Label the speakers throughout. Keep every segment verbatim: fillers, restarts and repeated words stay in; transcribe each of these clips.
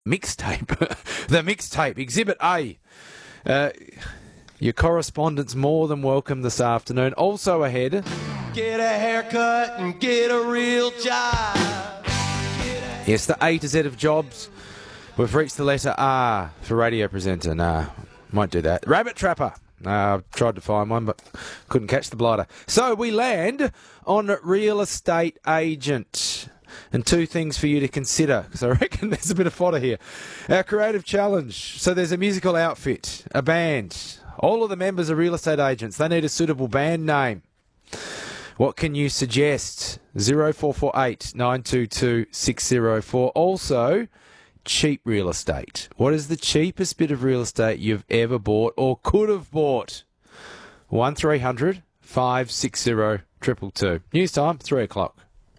Speaker 1: mixtape. The mixtape, Exhibit A. Uh, your correspondent's more than welcome this afternoon. Also ahead...
Speaker 2: Get a haircut and get a real job.
Speaker 1: Yes, the A to Z of jobs. We've reached the letter R for radio presenter. Nah, might do that. Rabbit trapper. Uh, I've tried to find one, but couldn't catch the blighter. So we land on real estate agent. And two things for you to consider, because I reckon there's a bit of fodder here. Our creative challenge. So there's a musical outfit, a band. All of the members are real estate agents. They need a suitable band name. What can you suggest? zero four four eight nine two two six zero four. Also, cheap real estate. What is the cheapest bit of real estate you've ever bought or could have bought? one three hundred five six zero two two two. News time, three o'clock.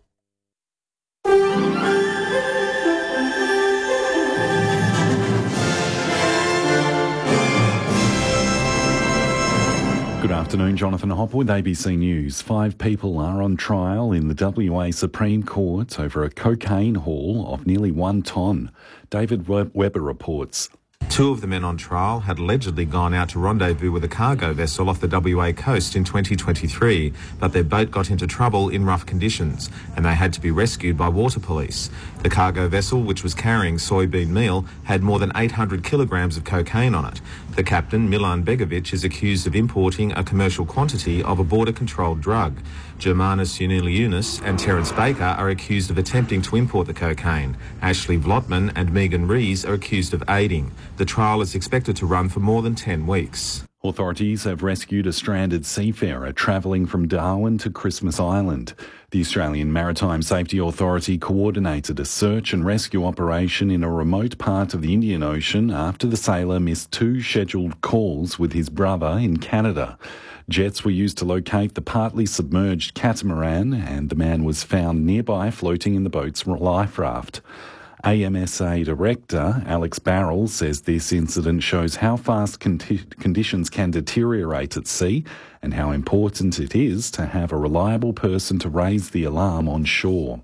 Speaker 3: Good afternoon, Jonathan Hopper with A B C News. Five people are on trial in the W A Supreme Court over a cocaine haul of nearly one tonne. David Webber reports.
Speaker 4: Two of the men on trial had allegedly gone out to rendezvous with a cargo vessel off the W A coast in twenty twenty-three, but their boat got into trouble in rough conditions and they had to be rescued by water police. The cargo vessel, which was carrying soybean meal, had more than eight hundred kilograms of cocaine on it. The captain, Milan Begovic, is accused of importing a commercial quantity of a border-controlled drug. Germanis Uniliunis and Terence Baker are accused of attempting to import the cocaine. Ashley Vlotman and Megan Rees are accused of aiding. The trial is expected to run for more than ten weeks.
Speaker 3: Authorities have rescued a stranded seafarer travelling from Darwin to Christmas Island. The Australian Maritime Safety Authority coordinated a search and rescue operation in a remote part of the Indian Ocean after the sailor missed two scheduled calls with his brother in Canada. Jets were used to locate the partly submerged catamaran, and the man was found nearby floating in the boat's life raft. A M S A Director Alex Barrell says this incident shows how fast con- conditions can deteriorate at sea and how important it is to have a reliable person to raise the alarm on shore.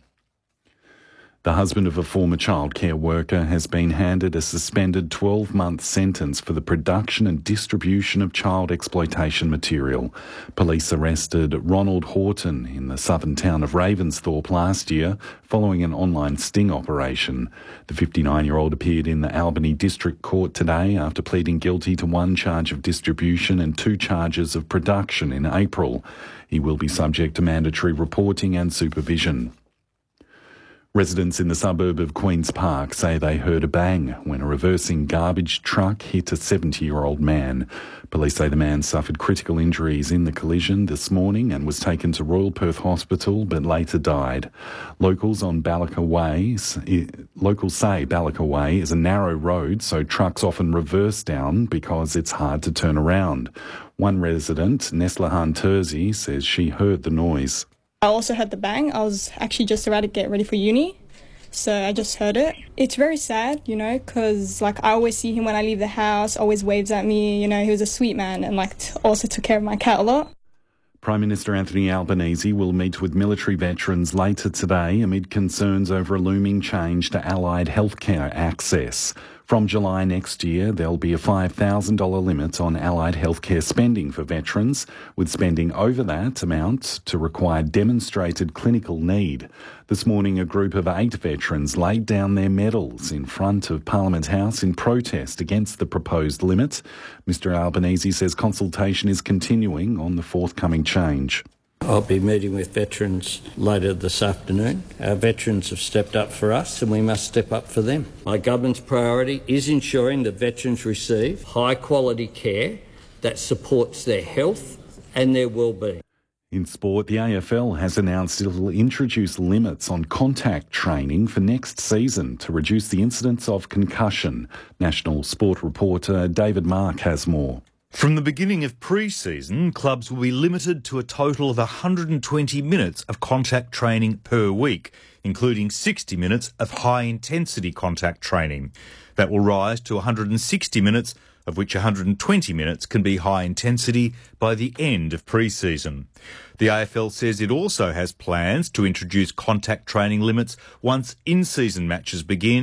Speaker 3: The husband of a former childcare worker has been handed a suspended twelve-month sentence for the production and distribution of child exploitation material. Police arrested Ronald Horton in the southern town of Ravensthorpe last year following an online sting operation. The fifty-nine-year-old appeared in the Albany District Court today after pleading guilty to one charge of distribution and two charges of production in April. He will be subject to mandatory reporting and supervision. Residents in the suburb of Queen's Park say they heard a bang when a reversing garbage truck hit a seventy-year-old man. Police say the man suffered critical injuries in the collision this morning and was taken to Royal Perth Hospital but later died. Locals on Balaka Way, locals say Balaka Way is a narrow road, so trucks often reverse down because it's hard to turn around. One resident, Neslahan Terzi, says she heard the noise.
Speaker 5: I also heard the bang. I was actually just about to get ready for uni, so I just heard it. It's very sad, you know, because like I always see him when I leave the house, always waves at me, you know, he was a sweet man and like t- also took care of my cat a lot.
Speaker 3: Prime Minister Anthony Albanese will meet with military veterans later today amid concerns over a looming change to allied healthcare access. From July next year, there'll be a five thousand dollars limit on allied healthcare spending for veterans, with spending over that amount to require demonstrated clinical need. This morning, a group of eight veterans laid down their medals in front of Parliament House in protest against the proposed limit. Mister Albanese says consultation is continuing on the forthcoming change.
Speaker 6: I'll be meeting with veterans later this afternoon. Our veterans have stepped up for us and we must step up for them. My government's priority is ensuring that veterans receive high quality care that supports their health and their well-being.
Speaker 3: In sport, the A F L has announced it will introduce limits on contact training for next season to reduce the incidence of concussion. National sport reporter David Mark has more.
Speaker 7: From the beginning of pre-season, clubs will be limited to a total of one hundred twenty minutes of contact training per week, including sixty minutes of high-intensity contact training. That will rise to one hundred sixty minutes, of which one hundred twenty minutes can be high-intensity by the end of pre-season. The A F L says it also has plans to introduce contact training limits once in-season matches begin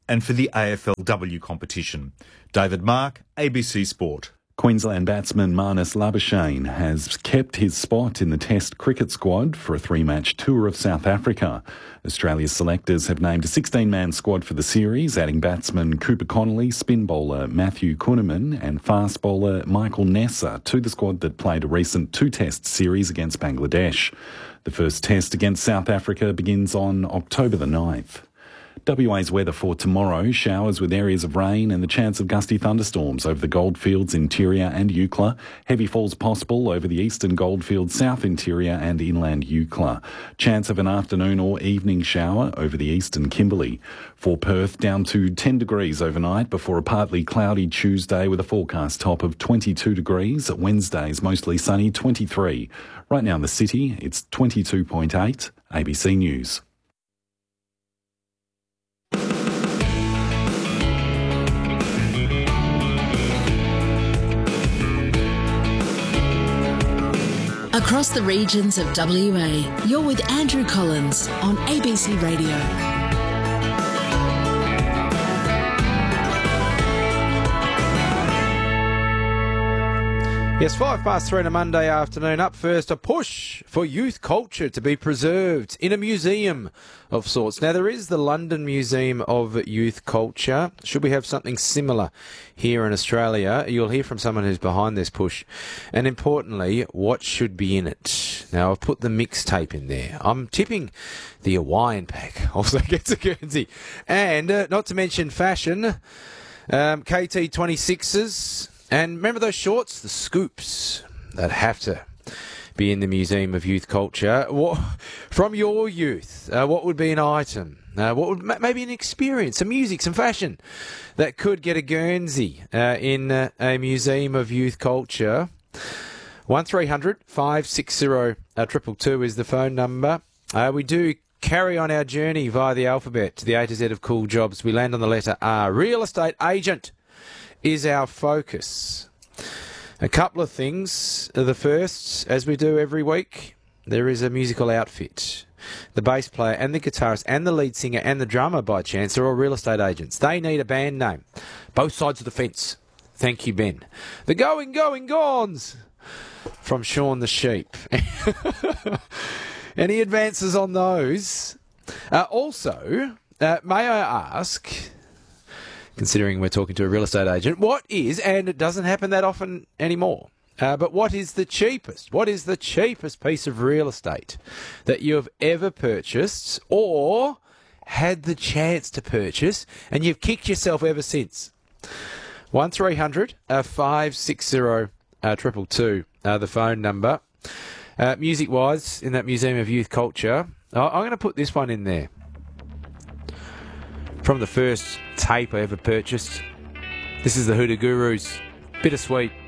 Speaker 7: and for the A F L W competition. David Mark, A B C Sport.
Speaker 3: Queensland batsman Marnus Labuschagne has kept his spot in the Test cricket squad for a three-match tour of South Africa. Australia's selectors have named a sixteen-man squad for the series, adding batsman Cooper Connolly, spin bowler Matthew Kuhnemann and fast bowler Michael Nessa to the squad that played a recent two-test series against Bangladesh. The first test against South Africa begins on October the ninth. W A's weather for tomorrow: showers with areas of rain and the chance of gusty thunderstorms over the Goldfields interior and Eucla. Heavy falls possible over the eastern Goldfields, south interior and inland Eucla. Chance of an afternoon or evening shower over the eastern Kimberley. For Perth, down to ten degrees overnight before a partly cloudy Tuesday with a forecast top of twenty-two degrees. Wednesday is mostly sunny, twenty-three. Right now in the city, it's twenty-two point eight. A B C News.
Speaker 8: Across the regions of W A, you're with Andrew Collins on A B C Radio.
Speaker 1: Yes, five past three on a Monday afternoon. Up first, a push for youth culture to be preserved in a museum of sorts. Now, there is the London Museum of Youth Culture. Should we have something similar here in Australia? You'll hear from someone who's behind this push. And importantly, what should be in it? Now, I've put the mixtape in there. I'm tipping the Hawaiian pack also gets a Guernsey. And uh, not to mention fashion, um, K T twenty-sixes. And remember those shorts? The scoops that have to be in the Museum of Youth Culture. What, from your youth, uh, what would be an item? Uh, what would maybe an experience, some music, some fashion that could get a Guernsey uh, in uh, a Museum of Youth Culture? one three hundred five six zero two two is the phone number. Uh, we do carry on our journey via the alphabet to the A to Z of cool jobs. We land on the letter R. Real estate agent is our focus. A couple of things. The first, as we do every week, there is a musical outfit. The bass player and the guitarist and the lead singer and the drummer, by chance, are all real estate agents. They need a band name. Both sides of the fence. Thank you, Ben. The Going, Going, Gones from Shaun the Sheep. Any advances on those? Uh, also, uh, may I ask, considering we're talking to a real estate agent, what is, and it doesn't happen that often anymore, uh, but what is the cheapest, what is the cheapest piece of real estate that you have ever purchased or had the chance to purchase and you've kicked yourself ever since? one three hundred five six zero two two, uh, the phone number. Uh, music-wise, in that Museum of Youth Culture, I'm going to put this one in there. From the first tape I ever purchased. This is the Hoodoo Gurus. Bittersweet.